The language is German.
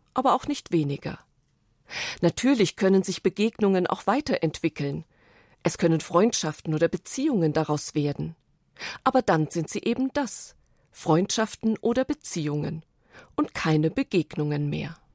aber auch nicht weniger. Natürlich können sich Begegnungen auch weiterentwickeln. Es können Freundschaften oder Beziehungen daraus werden. Aber dann sind sie eben das: Freundschaften oder Beziehungen und keine Begegnungen mehr.